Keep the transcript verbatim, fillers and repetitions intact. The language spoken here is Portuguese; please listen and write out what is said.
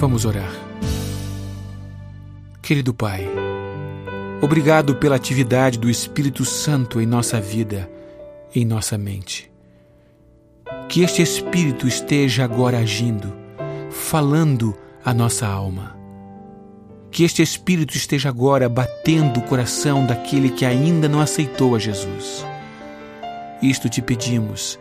Vamos orar. Querido Pai, obrigado pela atividade do Espírito Santo em nossa vida, em nossa mente. Que este Espírito esteja agora agindo, falando a nossa alma. Que este Espírito esteja agora batendo o coração daquele que ainda não aceitou a Jesus. Isto te pedimos